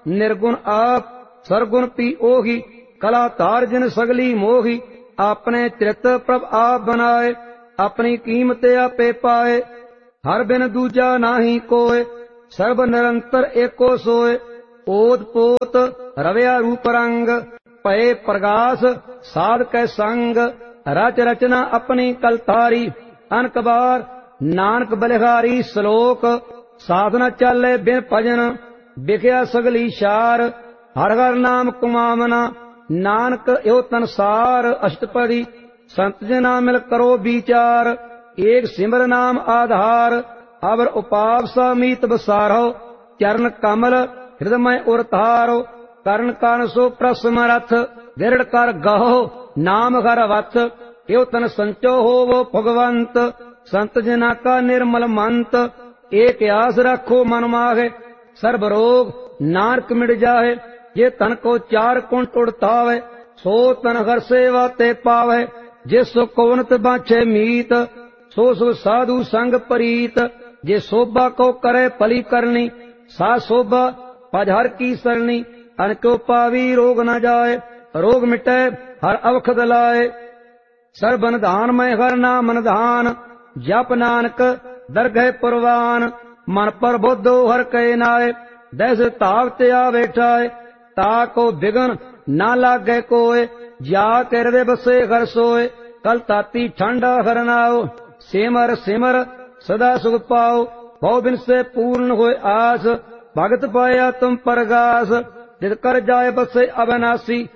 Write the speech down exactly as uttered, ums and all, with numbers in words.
निर्गुण आप सरगुण पी ओही, कला तार जिन सगली मोही। अपने चित प्रभ आप बनाए, अपनी कीमत आपे पाए। हर बिन दूजा नाही कोय, सर्ब निरंतर एको सोय। ओत पोत रव्या रूप रंग, पए प्रगास साध कै संग। रच रचना अपनी कलतारी, अनक बार नानक बलिहारी। श्लोक साधना चाले बिन भजन, बिख्या सगली शार। हर हर नाम कुमावना, नानक यो तनसार। अष्टपदी संत जना मिल करो विचार, एक सिमर नाम आधार। अवर उपाव समीत बसारो, चरण कमल हृदय उरतारो। करण कारण सो प्रसमरथ, दृढ़ कर गहो नाम हर वथ। यो तन संचो होवो भगवंत, संत जना का निर्मल मंत। एक आस रखो मन माहे, सर्ब रोग नानक मिट जाहे। जे तन को चार कुंट उड़तावे, सो तन हर सेवा ते पावे। जे सो कोवनत बाछे मीत, सो सो साधु संग परीत। जे शोभा को करे पली करनी, सा शोभा पजहर की सरनी। अनको पावी रोग न जाए, रोग मिटे हर अवखद लाए। सर्बन धान में हर नाम निधान, जप नानक दरगह पुरवान। मन पर बुद्धो हर कहे नाय, दैस तावत आवे ठाय। ताको बिगन ना लागे कोय, जा कर दे बसे घर सोए। कल ताती ठंडा हर नाओ, सिमर सिमर सदा सुख पाओ। भव बिन से पूर्ण होए आस, भगत पाया तुम परगास। जित कर जाय बसे अविनाशी,